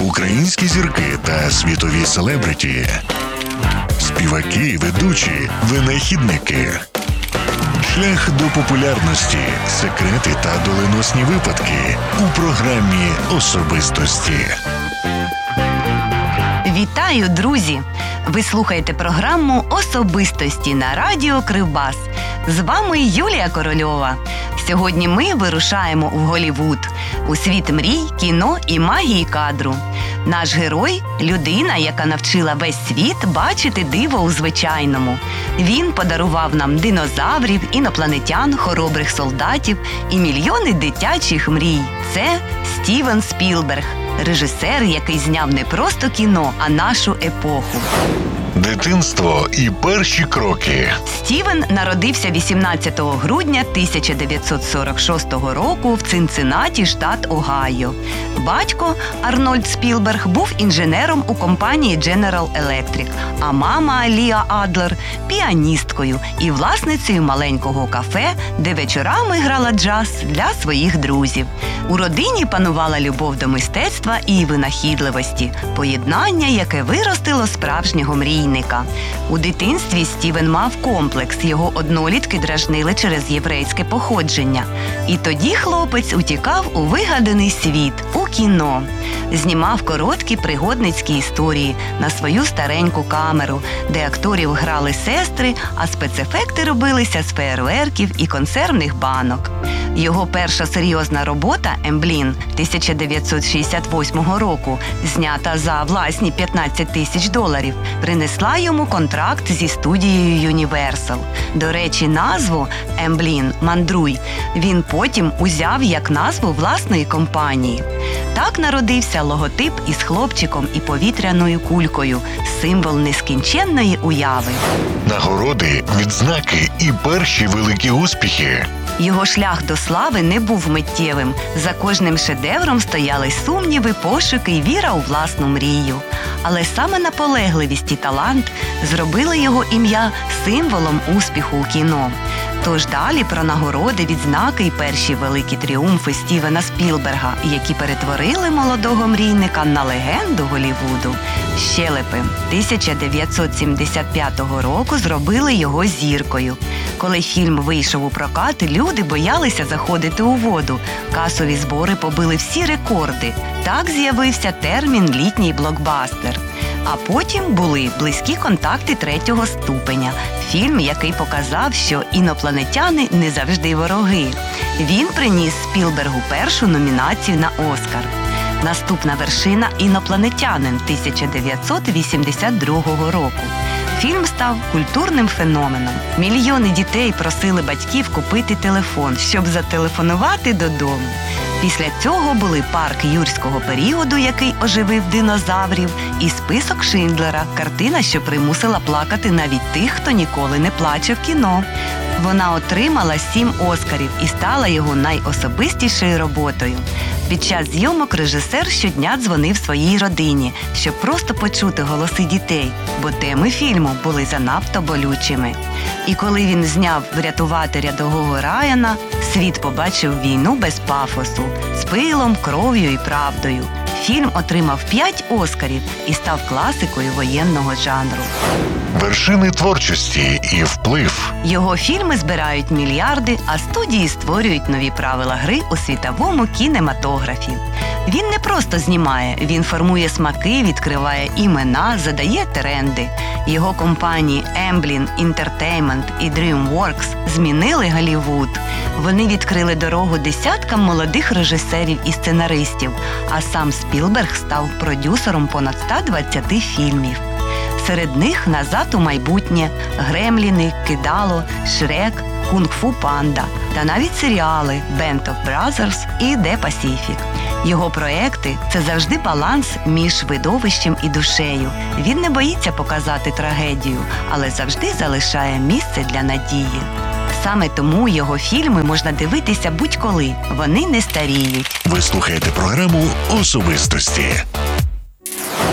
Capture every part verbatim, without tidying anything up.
українські зірки та світові селебриті, співаки, ведучі, винахідники. Шлях до популярності, секрети та доленосні випадки у програмі «Особистості». Вітаю, друзі! Ви слухаєте програму «Особистості» на радіо Кривбас. З вами Юлія Корольова. Сьогодні ми вирушаємо в Голлівуд, у світ мрій, кіно і магії кадру. Наш герой – людина, яка навчила весь світ бачити диво у звичайному. Він подарував нам динозаврів, інопланетян, хоробрих солдатів і мільйони дитячих мрій. Це Стівен Спілберг, режисер, який зняв не просто кіно, а нашу епоху. Дитинство і перші кроки. Стівен народився вісімнадцятого грудня тисяча дев'ятсот сорок шостого року в Цинциннаті, штат Огайо. Батько Арнольд Спілберг був інженером у компанії General Electric, а мама Ліа Адлер – піаністкою і власницею маленького кафе, де вечорами грала джаз для своїх друзів. У родині панувала любов до мистецтва і винахідливості, поєднання, яке виростило справжнього мрійника. У дитинстві Стівен мав комплекс, його однолітки дражнили через єврейське походження. І тоді хлопець утікав у вигаданий світ, у кіно. Знімав короткі пригодницькі історії на свою стареньку камеру, де акторів грали сестри, а спецефекти робилися з феєрверків і консервних банок. Його перша серйозна робота «Емблін» тисяча дев'ятсот шістдесят восьмого року, знята за власні п'ятнадцять тисяч доларів, принесла йому контракт зі студією Universal. До речі, назву «Емблін» «Мандруй» він потім узяв як назву власної компанії. Так народився логотип із хлопчиком і повітряною кулькою – символ нескінченної уяви. Нагороди, відзнаки і перші великі успіхи. Його шлях до слави не був миттєвим. За кожним шедевром стояли сумніви, пошуки і віра у власну мрію. Але саме наполегливість і талант зробили його ім'я символом успіху у кіно. Тож далі про нагороди, відзнаки і перші великі тріумфи Стівена Спілберга, які перетворили молодого мрійника на легенду Голлівуду. «Щелепи» тисяча дев'ятсот сімдесят п'ятого року зробили його зіркою. Коли фільм вийшов у прокат, люди боялися заходити у воду. Касові збори побили всі рекорди. Так з'явився термін «літній блокбастер». А потім були «Близькі контакти третього ступеня» – фільм, який показав, що інопланетяни не завжди вороги. Він приніс Спілбергу першу номінацію на «Оскар». Наступна вершина «Інопланетянин» тисяча дев'ятсот вісімдесят другого року. Фільм став культурним феноменом. Мільйони дітей просили батьків купити телефон, щоб зателефонувати додому. Після цього були «Парк юрського періоду», який оживив динозаврів, і «Список Шиндлера» – картина, що примусила плакати навіть тих, хто ніколи не плаче в кіно. Вона отримала сім Оскарів і стала його найособистішою роботою. Під час зйомок режисер щодня дзвонив своїй родині, щоб просто почути голоси дітей, бо теми фільму були занадто болючими. І коли він зняв «Врятувати рядового Райана», світ побачив війну без пафосу, з пилом, кров'ю і правдою. Фільм отримав п'ять Оскарів і став класикою воєнного жанру. Вершини творчості і вплив. Його фільми збирають мільярди, а студії створюють нові правила гри у світовому кінематографі. Він не просто знімає, він формує смаки, відкриває імена, задає тренди. Його компанії Amblin Entertainment і DreamWorks змінили Голлівуд. Вони відкрили дорогу десяткам молодих режисерів і сценаристів, а сам Спілберг став продюсером понад ста двадцяти фільмів. Серед них «Назад у майбутнє», «Гремліни», «Кидало», «Шрек», «Кунг-фу Панда» та навіть серіали «Band of Brothers» і «The Pacific». Його проекти – це завжди баланс між видовищем і душею. Він не боїться показати трагедію, але завжди залишає місце для надії. Саме тому його фільми можна дивитися будь-коли. Вони не старіють. Ви слухаєте програму «Особистості».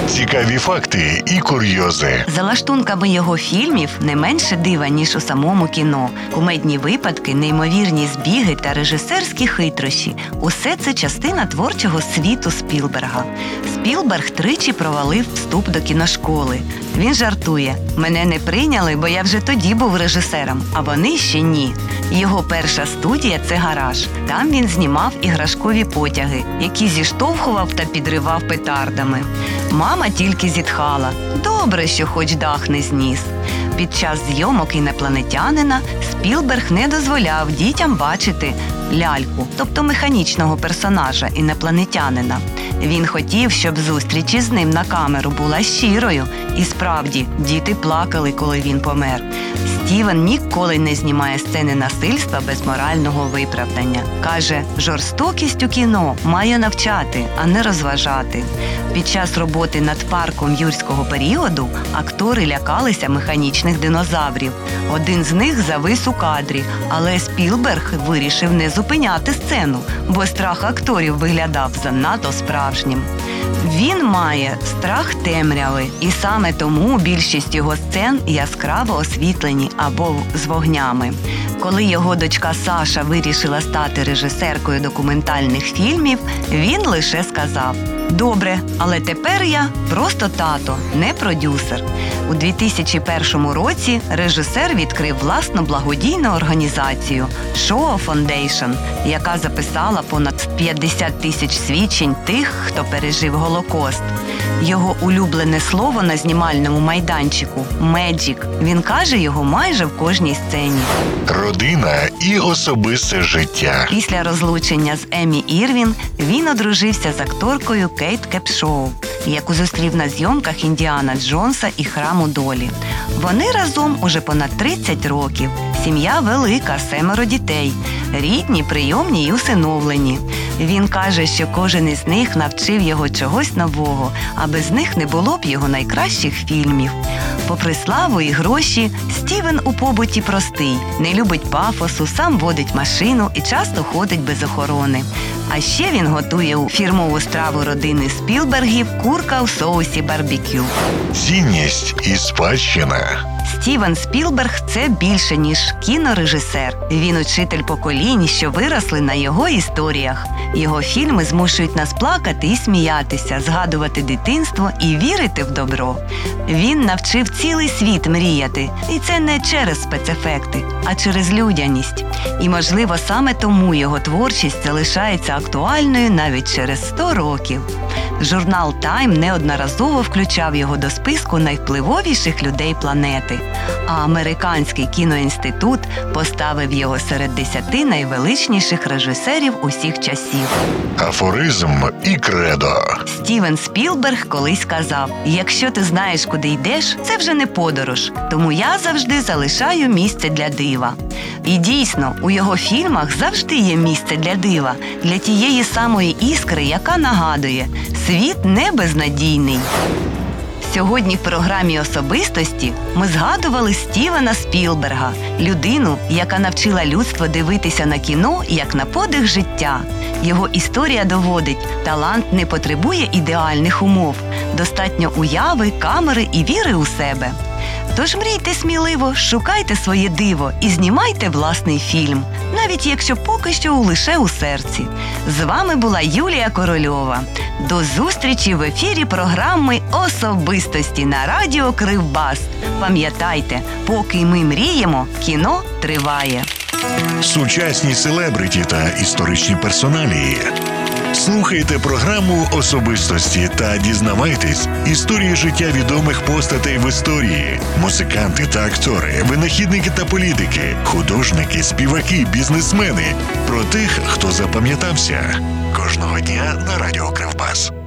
цікаві факти і курйози. За лаштунками його фільмів не менше дива, ніж у самому кіно. Кумедні випадки, неймовірні збіги та режисерські хитрощі – усе це частина творчого світу Спілберга. Спілберг тричі провалив вступ до кіношколи. Він жартує: «Мене не прийняли, бо я вже тоді був режисером, а вони ще ні». Його перша студія – це гараж. Там він знімав іграшкові потяги, які зіштовхував та підривав петардами. Мама тільки зітхала: «Добре, що хоч дах не зніс». Під час зйомок «Інопланетянина» Спілберг не дозволяв дітям бачити ляльку, тобто механічного персонажа інопланетянина. Він хотів, щоб зустріч із ним на камеру була щирою. І справді, діти плакали, коли він помер. Стівен ніколи не знімає сцени насильства без морального виправдання. Каже, жорстокість у кіно має навчати, а не розважати. Під час роботи над парком юрського періоду актори лякалися механічних динозаврів. Один з них завис у кадрі, але Спілберг вирішив не зупиняти сцену, бо страх акторів виглядав занадто справжнім. Він має страх темряви, і саме тому більшість його сцен яскраво освітлені або з вогнями. Коли його дочка Саша вирішила стати режисеркою документальних фільмів, він лише сказав: «Добре, але тепер я просто тато, не продюсер». У дві тисячі першому році режисер відкрив власну благодійну організацію «Шоа Фондейшн», яка записала понад п'ятдесят тисяч свідчень тих, хто пережив Голокост. Його улюблене слово на знімальному майданчику – «меджік». Він каже його майже в кожній сцені. Родина і особисте життя. Після розлучення з Еммі Ірвін він одружився з акторкою Кейт Кепшоу, яку зустрів на зйомках «Індіана Джонса» і «Храму долі». Вони разом уже понад тридцять років. Сім'я велика, семеро дітей. Рідні, прийомні й усиновлені. Він каже, що кожен із них навчив його чогось нового, а без них не було б його найкращих фільмів. Попри славу і гроші, Стівен у побуті простий, не любить пафосу, сам водить машину і часто ходить без охорони. А ще він готує фірмову страву родини Спілбергів – курка у соусі барбекю. Цінність і спадщина. Стівен Спілберг – це більше, ніж кінорежисер. Він учитель поколінь, що виросли на його історіях. Його фільми змушують нас плакати і сміятися, згадувати дитинство і вірити в добро. Він навчив цілий світ мріяти. І це не через спецефекти, а через людяність. І, можливо, саме тому його творчість залишається актуальною навіть через сто років. Журнал Time неодноразово включав його до списку найвпливовіших людей планети, а Американський кіноінститут поставив його серед десяти найвеличніших режисерів усіх часів. Афоризм і кредо. Стівен Спілберг колись казав: «Якщо ти знаєш, куди йдеш, це вже не подорож, тому я завжди залишаю місце для дива». І дійсно, у його фільмах завжди є місце для дива, для тієї самої іскри, яка нагадує – світ не безнадійний. Сьогодні в програмі «Особистості» ми згадували Стівена Спілберга, людину, яка навчила людство дивитися на кіно як на подих життя. Його історія доводить, талант не потребує ідеальних умов, достатньо уяви, камери і віри у себе. Тож мрійте сміливо, шукайте своє диво і знімайте власний фільм, навіть якщо поки що лише у серці. З вами була Юлія Корольова. До зустрічі в ефірі програми «Особистості» на радіо Кривбас. Пам'ятайте, поки ми мріємо, кіно триває. Сучасні селебриті та історичні персоналії. Слухайте програму «Особистості» та дізнавайтесь історії життя відомих постатей в історії. Музиканти та актори, винахідники та політики, художники, співаки, бізнесмени. Про тих, хто запам'ятався. Кожного дня на радіо Кривбас.